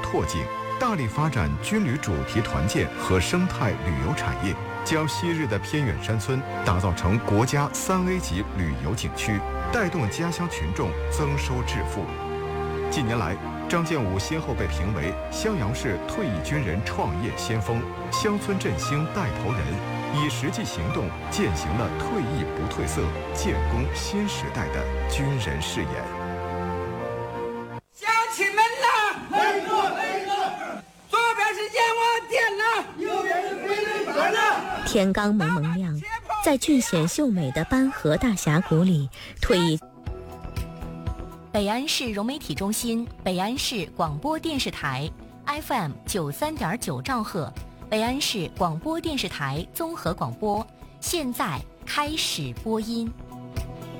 拓景，大力发展军旅主题团建和生态旅游产业，将昔日的偏远山村打造成国家3A 级旅游景区，带动家乡群众增收致富。近年来，张建武先后被评为襄阳市退役军人创业先锋、乡村振兴带头人，以实际行动践行了退役不褪色、建功新时代的军人誓言。 乡亲们呐，左边是阎王殿呐，右边是鬼门关呐。 天刚蒙蒙亮，在俊显秀美的班河大峡谷里，退役。 北安市融媒体中心，北安市广播电视台 FM 93.9兆赫，北安市广播电视台综合广播，现在开始播音。